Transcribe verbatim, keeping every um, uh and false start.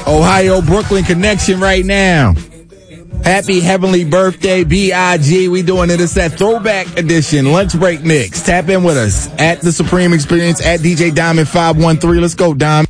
Ohio Brooklyn connection right now. Happy heavenly birthday, B I G. We doing it. It's that throwback edition, lunch break mix. Tap in with us at The Supreme Experience, at D J Diamond five one three. Let's go, Dom.